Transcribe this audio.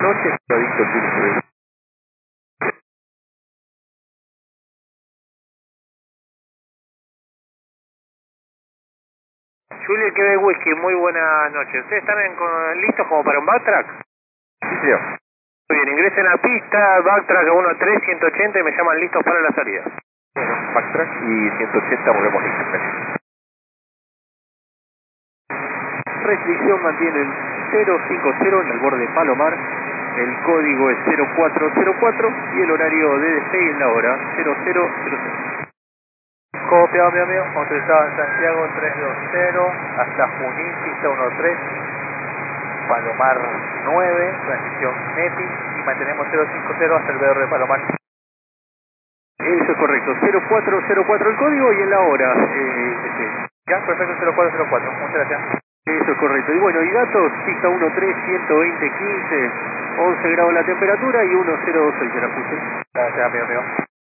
noches, adicto Julio. Julio Quebec Whisky, muy buenas noches. ¿Ustedes están listos como para un backtrack? Sí, señor. Muy bien, ingresen a la pista, backtrack 13180 y me llaman listos para la salida. Bueno, backtrack y 180 volvemos listos. Restricción mantiene el 050 en el borde Palomar, el código es 0404 y el horario de despegue en la hora 0000. Copiado, mi amigo, autorizado en Santiago 320 hasta Junín, pista 13, Palomar 9, transición NETI y mantenemos 050 hasta el BR de Palomar. Eso es correcto, 0404 el código y en la hora. Ya, perfecto, 0404, muchas gracias. Eso es correcto. Y bueno, y datos, pista 13, 120, 15, 11 grados la temperatura y 1026 el ajuste. Gracias, amigo.